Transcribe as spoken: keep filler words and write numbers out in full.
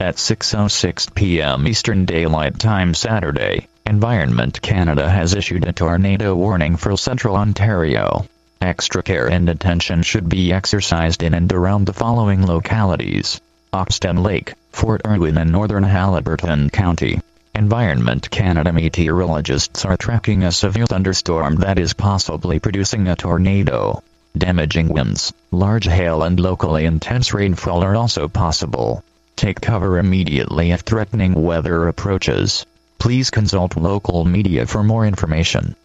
At six oh six p m Eastern Daylight Time Saturday, Environment Canada has issued a tornado warning for central Ontario. Extra care and attention should be exercised in and around the following localities: Oxton Lake, Fort Irwin and northern Haliburton County. Environment Canada meteorologists are tracking a severe thunderstorm that is possibly producing a tornado. Damaging winds, large hail and locally intense rainfall are also possible. Take cover immediately if threatening weather approaches. Please consult local media for more information.